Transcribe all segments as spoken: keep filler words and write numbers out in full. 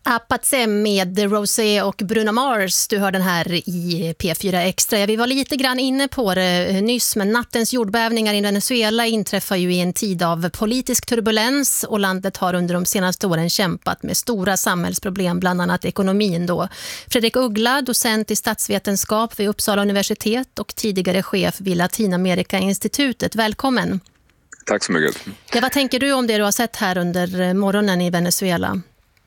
Apache med Rosé och Bruno Mars. Du hör den här i P fyra Extra. Vi var lite grann inne på det nyss, men nattens jordbävningar i Venezuela inträffar ju i en tid av politisk turbulens och landet har under de senaste åren kämpat med stora samhällsproblem, bland annat ekonomin då. Fredrik Uggla, docent i statsvetenskap vid Uppsala universitet och tidigare chef vid Latinamerika-institutet. Välkommen. Tack så mycket. Ja, vad tänker du om det du har sett här under morgonen i Venezuela?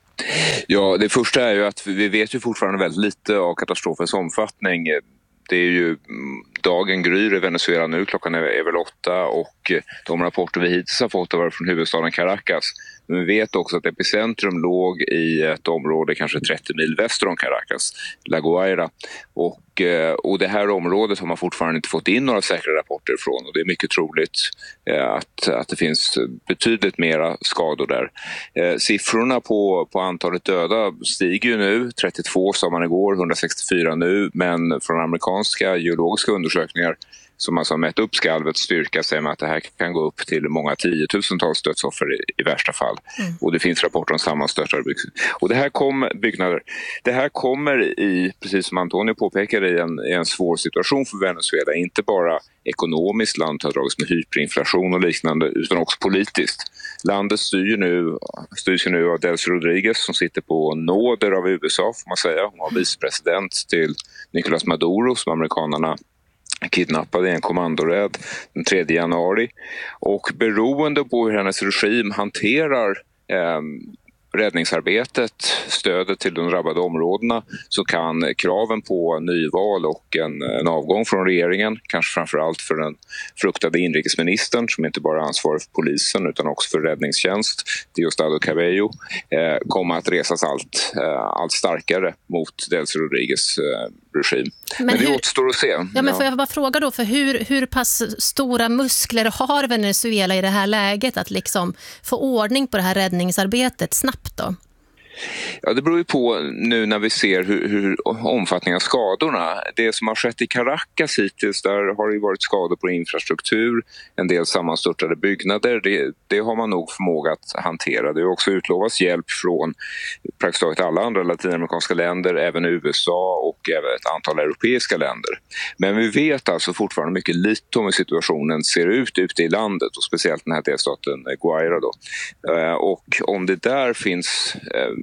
Ja, det första är ju att vi vet ju fortfarande väldigt lite av katastrofens omfattning. Det är ju dagen gryr i Venezuela nu, klockan är, är väl åtta och de rapporter vi hittills har fått har varit från huvudstaden Caracas. Men vi vet också att epicentrum låg i ett område kanske trettio mil väster om Caracas, La Guaira. Och, och det här området har man fortfarande inte fått in några säkra rapporter från och det är mycket troligt att, att det finns betydligt mera skador där. Siffrorna på, på antalet döda stiger ju nu, trettiotvå sa man igår, hundrasextiofyra nu, men från amerikanska geologiska undersökningar som alltså har mätt upp skalvets styrka säger man att det här kan gå upp till många tiotusentals dödsoffer i, i värsta fall. Mm. Och det finns rapporter om sammanstörtade byggnader. Och det här, kom, byggnader. det här kommer i, precis som Antonio påpekade, i en, i en svår situation för Venezuela. Inte bara ekonomiskt, landet har dragits med hyperinflation och liknande, utan också politiskt. Landet styr nu, styrs nu av Delcy Rodriguez som sitter på nåder av U S A får man säga. Hon var vicepresident till Nicolás Maduro som amerikanerna kidnappade i en kommandoräd den tredje januari. Och beroende på hur hennes regim hanterar eh, räddningsarbetet, stödet till de drabbade områdena, så kan kraven på nyval och en, en avgång från regeringen, kanske framförallt för den fruktade inrikesministern som inte bara är ansvarig för polisen utan också för räddningstjänst, Diosdado Cabello, eh, kommer att resas allt, eh, allt starkare mot Delcy Rodriguez eh, regim. Men, men det hur, återstår att se. Ja, men får jag bara fråga då, för hur, hur pass stora muskler har Venezuela i det här läget att liksom få ordning på det här räddningsarbetet snabbt då? Ja, det beror ju på nu när vi ser hur, hur omfattningen av skadorna. Det som har skett i Caracas hittills, där har det ju varit skador på infrastruktur, en del sammanstörtade byggnader. Det, det har man nog förmåga att hantera. Det har också utlovats hjälp från praktiskt taget alla andra latinamerikanska länder, även U S A och även ett antal europeiska länder. Men vi vet alltså fortfarande mycket lite om hur situationen ser ut ute i landet och speciellt den här delstaten Guaira då. Och om det där finns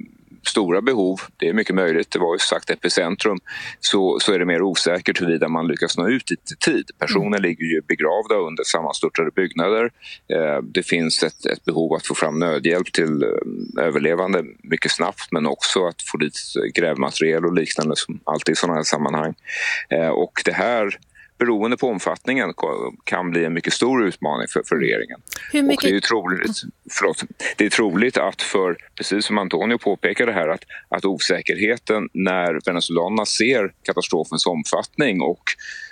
stora behov, det är mycket möjligt, det var ju sagt epicentrum, så, så är det mer osäkert huruvida man lyckas nå ut i tid. Personer mm. ligger ju begravda under sammanstörtade byggnader. Eh, det finns ett, ett behov att få fram nödhjälp till eh, överlevande mycket snabbt, men också att få dit grävmaterial och liknande som alltid i sådana här sammanhang. Eh, och det här beroende på omfattningen kan bli en mycket stor utmaning för, för regeringen. Hur mycket... Och det är ju troligt, förlåt, det är troligt att för, precis som Antonio påpekade här, att, att osäkerheten när venezolanerna ser katastrofens omfattning och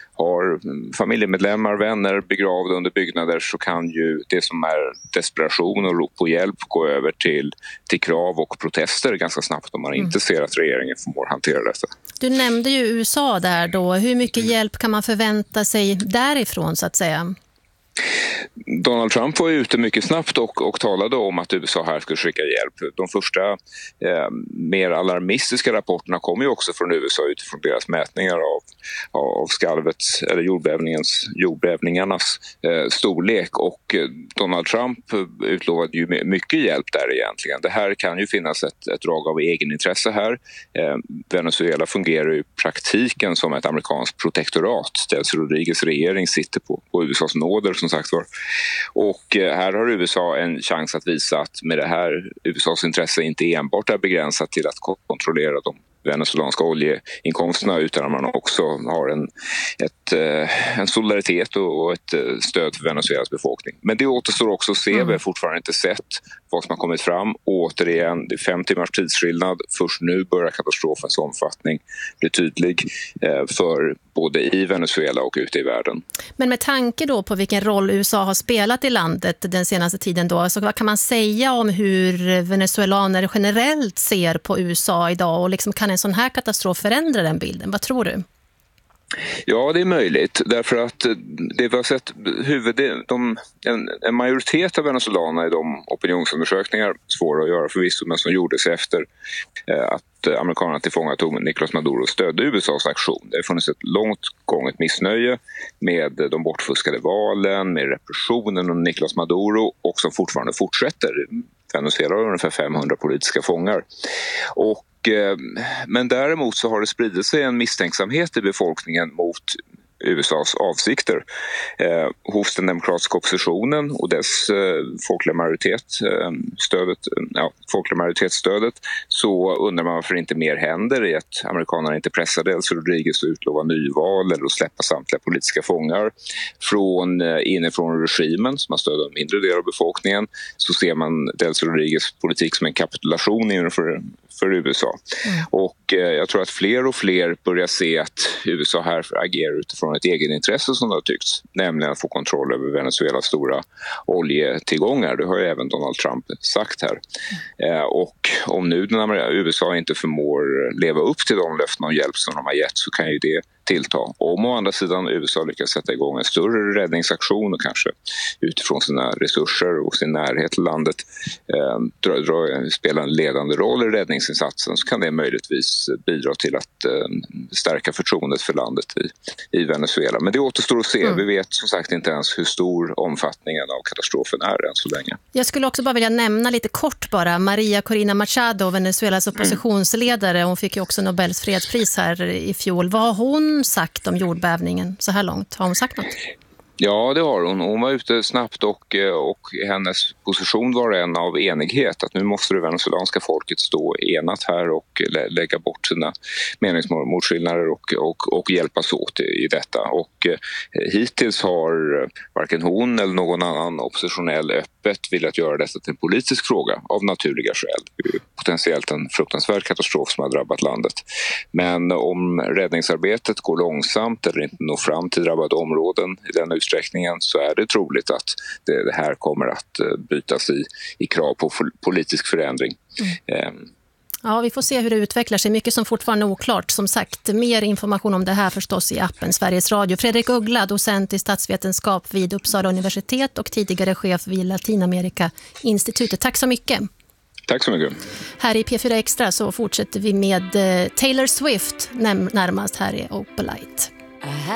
har familjemedlemmar, vänner begravda under byggnader, så kan ju det som är desperation och rop på hjälp gå över till, till krav och protester ganska snabbt om man mm. inte ser att regeringen förmår hantera detta. Du nämnde ju U S A där då. Hur mycket hjälp kan man förvänta sig därifrån så att säga? Donald Trump var ute mycket snabbt och, och talade om att U S A här skulle skicka hjälp. De första eh, mer alarmistiska rapporterna kom ju också från U S A utifrån deras mätningar av, av skalvets eller jordbävningens, jordbävningarnas eh, storlek, och eh, Donald Trump utlovade ju mycket hjälp där egentligen. Det här kan ju finnas ett, ett drag av egenintresse här. Eh, Venezuela fungerar ju i praktiken som ett amerikanskt protektorat. Delcy Rodriguez regering sitter på, på U S A:s nåder som sagt var. Och här har U S A en chans att visa att med det här U S A:s intresse inte enbart är begränsat till att kontrollera de venezuelanska oljeinkomsterna, utan att man också har en, ett, en solidaritet och ett stöd för Venezuelas befolkning. Men det återstår också att se, mm. vi har fortfarande inte sett vad som har kommit fram. Återigen, det är fem timmars tidsskillnad. Först nu börjar katastrofens omfattning bli tydlig för både i Venezuela och ute i världen. Men med tanke då på vilken roll U S A har spelat i landet den senaste tiden då, så vad kan man säga om hur venezuelaner generellt ser på U S A idag, och liksom kan en sån här katastrof förändra den bilden? Vad tror du? Ja, det är möjligt. Därför att det vi har sett, huvud, de, en, en majoritet av venezuelanerna i de opinionsundersökningar, svåra att göra förvisso, men som gjordes efter eh, att amerikanerna tillfångatog Nicolás Maduro, stödde U S A:s aktion. Det har funnits ett långt gånget missnöje med de bortfuskade valen, med repressionen av Nicolás Maduro, och som fortfarande fortsätter. Venezuela har ungefär femhundra politiska fångar. Och Men däremot så har det spridit sig en misstänksamhet i befolkningen mot U S A:s avsikter. Eh, hos den demokratiska oppositionen och dess eh, folkliga majoritet, eh, stödet, ja, folkliga majoritetsstödet, så undrar man varför inte mer händer i att amerikanerna inte pressade Delcy Rodríguez att utlova nyval eller att släppa samtliga politiska fångar. Från eh, inifrån regimen, som har stöd av en mindre del av befolkningen, så ser man Delcy Rodríguez politik som en kapitulation inför för U S A. Mm. Och eh, jag tror att fler och fler börjar se att U S A här agerar utifrån ett egenintresse, som det har tyckts, nämligen att få kontroll över Venezuelas stora oljetillgångar. Det har ju även Donald Trump sagt här. Mm. Eh, och om nu den U S A inte förmår leva upp till de löften om hjälp som de har gett, så kan ju det tillta. Om å andra sidan U S A lyckas sätta igång en större räddningsaktion och kanske utifrån sina resurser och sin närhet till landet eh, dra, dra, spela en ledande roll i räddningsinsatsen, så kan det möjligtvis bidra till att eh, stärka förtroendet för landet i, i Venezuela. Men det återstår att se. Mm. Vi vet som sagt inte ens hur stor omfattningen av katastrofen är än så länge. Jag skulle också bara vilja nämna lite kort bara Maria Corina Machado, Venezuelas oppositionsledare. Hon fick ju också Nobels fredspris här i fjol. Vad har hon sagt om jordbävningen så här långt? Har hon sagt något? Ja, det har hon. Hon var ute snabbt och, och hennes position var en av enighet. Att nu måste det venezuelanska folket stå enat här och lä- lägga bort sina meningsmotskillnader och, och, och hjälpas åt i, i detta. Och eh, hittills har varken hon eller någon annan oppositionell öppet velat göra detta till en politisk fråga av naturliga skäl. Det är potentiellt en fruktansvärd katastrof som har drabbat landet. Men om räddningsarbetet går långsamt eller inte når fram till drabbade områden i den utsträckningen, så är det troligt att det, det här kommer att bytas i, i krav på politisk förändring. Mm. Um. Ja, vi får se hur det utvecklar sig. Mycket som fortfarande är oklart. Som sagt, mer information om det här förstås i appen Sveriges Radio. Fredrik Uggla, docent i statsvetenskap vid Uppsala universitet och tidigare chef vid Latinamerika-institutet. Tack så mycket. Tack så mycket. Här i P fyra Extra så fortsätter vi med Taylor Swift närmast här i Opalite.